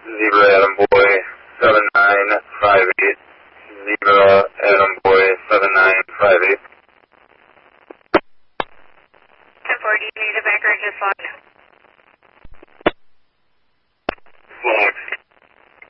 Zebra Adam Boy 7958. Zebra Adam Boy 7958. 10-4, do you need a backer or just log? Log.